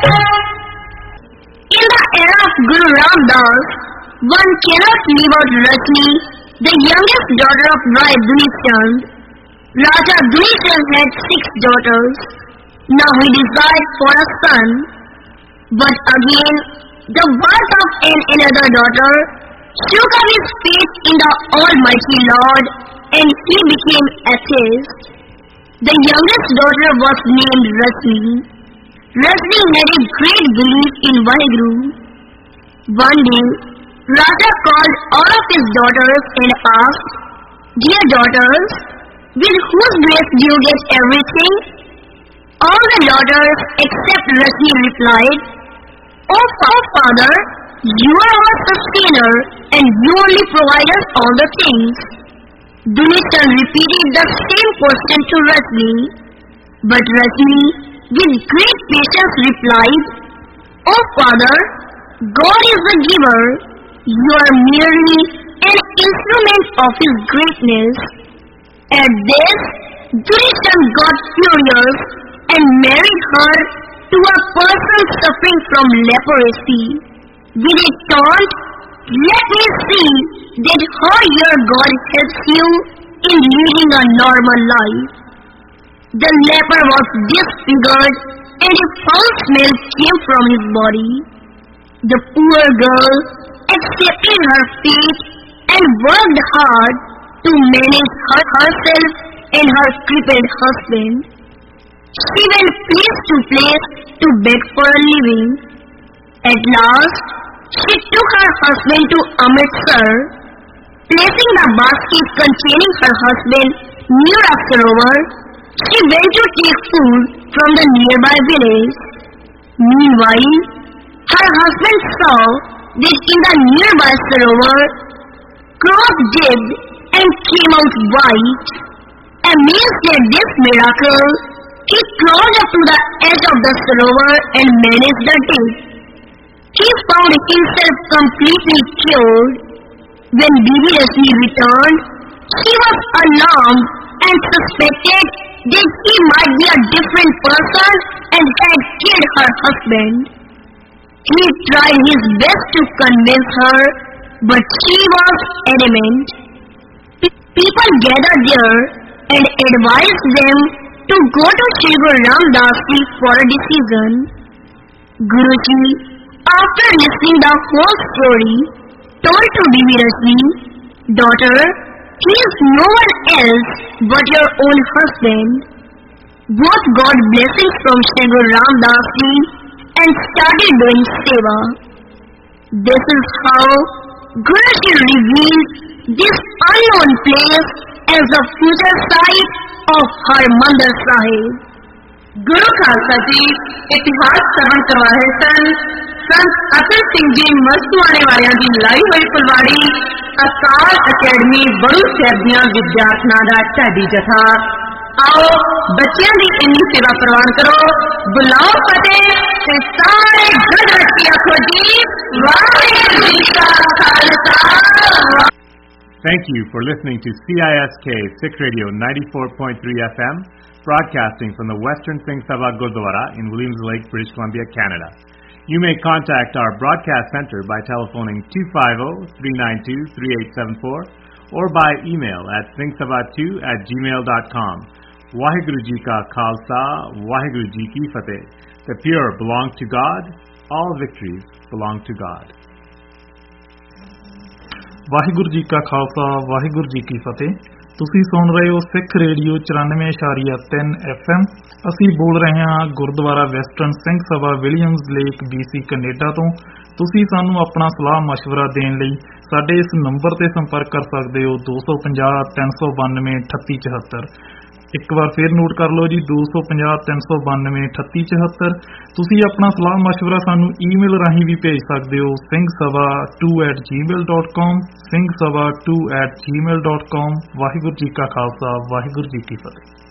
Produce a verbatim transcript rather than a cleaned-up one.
In the era of Guru Ram Das, one cannot leave out Rashmi, the youngest daughter of Rai Duryodhan. Raja Duryodhan had six daughters. Now he desired for a son. But again, the birth of an another daughter shook up his faith in the Almighty Lord, and he became atheist. The youngest daughter was named Rashmi. Rashmi had a great belief in Vaheguru. One day, Raja called all of his daughters and asked, "Dear daughters, with whose grace do you get everything?" All the daughters except Rashmi replied, "Oh father, you are our sustainer and you only provide us all the things." Duryodhan repeated the same question to Rashmi, but Rashmi with great patience replied, "Oh father, God is the giver. You are merely an instrument of His greatness." At this, Duryodhan got furious and married her to a person suffering from leprosy. With a taunt, "Let me see that how your God helps you in leading a normal life." The leper was disfigured and a foul smell came from his body. The poor girl accepted her fate and worked hard to manage her herself and her crippled husband. She went place to place to beg for a living. At last, she took her husband to Amritsar. Placing the basket containing her husband near a sarovar, she went to take food from the nearby village. Meanwhile, her husband saw that in the nearby sarovar, crows dipped and came out white. Amazed at this miracle, he crawled up to the edge of the sarovar and managed the dip. He found himself completely cured. When Bibi Rashmi returned, she was alarmed and suspected that he might be a different person and had killed her husband. He tried his best to convince her, but she was adamant. P- people gathered there and advised them to go to Shri Guru Ram Das Ji for a decision. Guruji, after listening the whole story, told to Bibi Rashmi, "Daughter, he is no one else but your own husband." Both got blessings from Shri Guru Ram Das Ji and started doing seva. This is how Guruji revealed this unknown place as the future site of Harmandir Sahib. गुरु खालसा जी इतिहास श्रवण करवा रहे सन। संत अतुल सिंह जी मस्तुआने वालियां दी लाई हुई फुलवाड़ी अकाल academy बड़ू शहर दियां विद्यार्थियों का ढाडी जथा। आओ बच्चों की इन्नी सेवा प्रवान करो। बुलाओ फतेह ते सारे गज रखी आखो जी वाहिगुरू जी का Khalsa. Thank you for listening to C I S K Sikh Radio ninety-four point three F M, broadcasting from the Western Singh Sabha Gurdwara in Williams Lake, British Columbia, Canada. You may contact our broadcast center by telephoning two five zero, three nine two, three eight seven four or by email at singh sabha two at gmail dot com. Vaheguru Ji Ka Khalsa, Vaheguru Ji Ki Fateh. The pure belong to God, all victories belong to God. Waheguru ji ਕਾ ਖਾਲਸਾ ਵਾਹਿਗੁਰੂ ਜੀ ਕੀ ਫਤਿਹ। ਤੁਸੀਂ ਸੁਣ ਰਹੇ ਹੋ ਸਿੱਖ radio ਚੁਰਾਨਵੇਂ ਇਸ਼ਾਰੀਆ ਤਿੰਨ F M. ਅਸੀਂ ਬੋਲ ਰਹੇ ਹਾਂ Gurdwara western Singh Sabha Williams lake BC Canada ਤੋਂ। ਤੁਸੀਂ ਸਾਨੂੰ ਆਪਣਾ ਸਲਾਹ ਮਸ਼ਵਰਾ ਦੇਣ ਲਈ ਸਾਡੇ ਇਸ ਨੰਬਰ ਤੇ ਸੰਪਰਕ ਕਰ ਸਕਦੇ ਹੋ ਦੋ ਸੌ ਪੰਜਾਹ ਤਿੰਨ ਸੌ ਬਾਨਵੇਂ ਅਠੱਤੀ ਚੁਹੱਤਰ। ਇੱਕ ਵਾਰ ਫੇਰ ਨੋਟ ਕਰ ਲਓ ਜੀ ਦੋ ਸੌ ਪੰਜਾਹ ਤਿੰਨ ਸੌ ਬਾਨਵੇਂ ਅਠੱਤੀ ਚੁਹੱਤਰ। ਤੁਸੀਂ ਆਪਣਾ ਸਲਾਹ ਮਸ਼ਵਰਾ ਸਾਨੂੰ ਈਮੇਲ ਰਾਹੀਂ ਵੀ ਭੇਜ ਸਕਦੇ ਹੋ Singh Sabha to at Gmail dot com Singh Sabha to at Gmail dot com. Waheguru ji ਕਾ ਖਾਲਸਾ ਵਾਹਿਗੁਰੂ ਜੀ ਕੀ ਫਤਿਹ।